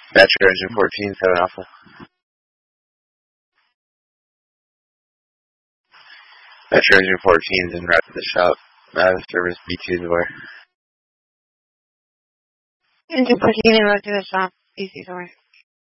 Metro Engine 14, 7 Alpha. Metro Engine 14 is en route to the shop. Service B2 is aware. Engine 14 en route to the shop. BC is aware.